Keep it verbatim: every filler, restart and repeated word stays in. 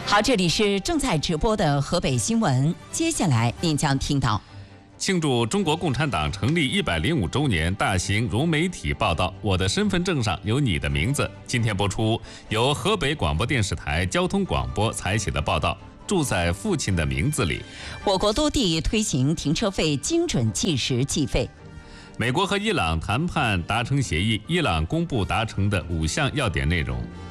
好，这里是正在直播的河北新闻，接下来您将听到。 庆祝中国共产党成立一百零五周年大型融媒体报道《我的身份证上有你的名字》，今天播出由河北广播电视台交通广播采写的报道《住在父亲的名字里》。 我国多地推行停车费精准计时计费。 美国和伊朗谈判达成协议，伊朗公布达成的五项要点内容。